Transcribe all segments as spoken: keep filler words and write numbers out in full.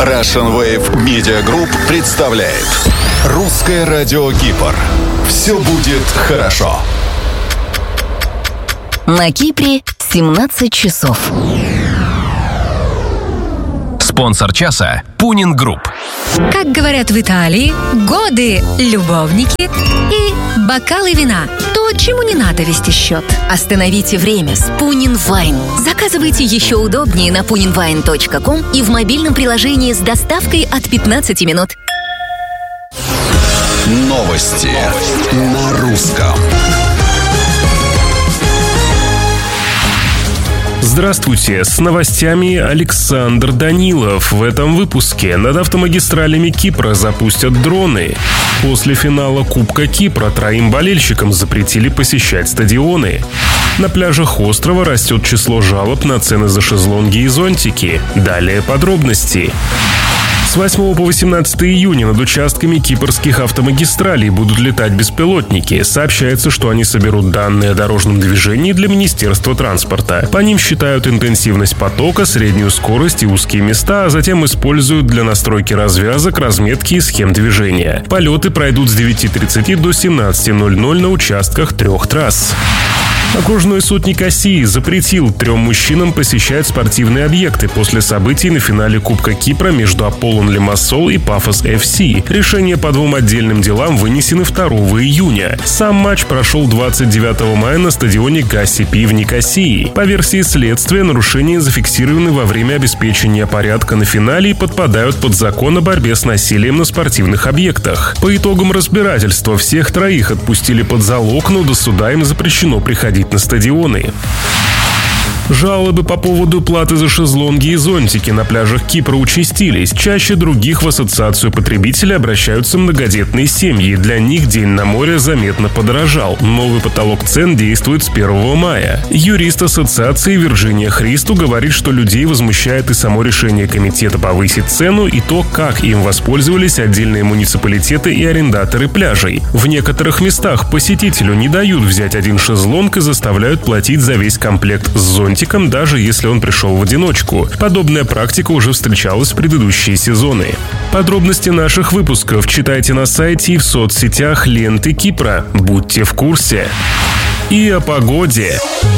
Russian Wave Media Group представляет Русское радио Кипр. Все будет хорошо. На Кипре семнадцать часов. Спонсор часа – Пунин Групп. Как говорят в Италии, годы, любовники и бокалы вина. То, чему не надо вести счет. Остановите время с Пунин Вайн. Заказывайте еще удобнее на пунин вайн точка ком и в мобильном приложении с доставкой от пятнадцати минут. Новости на русском. Здравствуйте, с новостями Александр Данилов. В этом выпуске над автомагистралями Кипра запустят дроны. После финала Кубка Кипра троим болельщикам запретили посещать стадионы. На пляжах острова растет число жалоб на цены за шезлонги и зонтики. Далее подробности. С восьмого по восемнадцатое июня над участками кипрских автомагистралей будут летать беспилотники. Сообщается, что они соберут данные о дорожном движении для Министерства транспорта. По ним считают интенсивность потока, среднюю скорость и узкие места, а затем используют для настройки развязок, разметки и схем движения. Полеты пройдут с девяти тридцати до семнадцати ноль-ноль на участках трех трасс. Окружной суд Никосии запретил трем мужчинам посещать спортивные объекты после событий на финале Кубка Кипра между Аполлон Лимассол и Пафос эф си. Решения по двум отдельным делам вынесены второго июня. Сам матч прошел двадцать девятого мая на стадионе Га-Сипи в Никосии. По версии следствия, нарушения зафиксированы во время обеспечения порядка на финале и подпадают под закон о борьбе с насилием на спортивных объектах. По итогам разбирательства всех троих отпустили под залог, но до суда им запрещено приходить на стадионы. Жалобы по поводу платы за шезлонги и зонтики на пляжах Кипра участились. Чаще других в ассоциацию потребителей обращаются многодетные семьи. Для них день на море заметно подорожал. Новый потолок цен действует с первого мая. Юрист ассоциации Вирджиния Христу говорит, что людей возмущает и само решение комитета повысить цену, и то, как им воспользовались отдельные муниципалитеты и арендаторы пляжей. В некоторых местах посетителю не дают взять один шезлонг и заставляют платить за весь комплект с зонтиком, даже если он пришел в одиночку. Подобная практика уже встречалась в предыдущие сезоны. Подробности наших выпусков читайте на сайте и в соцсетях ленты Кипра. Будьте в курсе. И о погоде.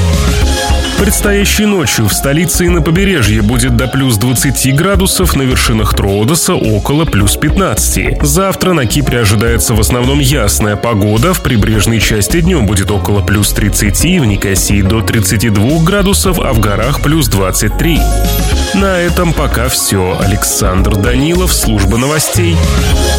Предстоящей ночью в столице и на побережье будет до плюс двадцати градусов, на вершинах Троодоса около плюс пятнадцати. Завтра на Кипре ожидается в основном ясная погода, в прибрежной части днем будет около плюс тридцати, в Никосии до тридцати двух градусов, а в горах плюс двадцать три. На этом пока все. Александр Данилов, служба новостей.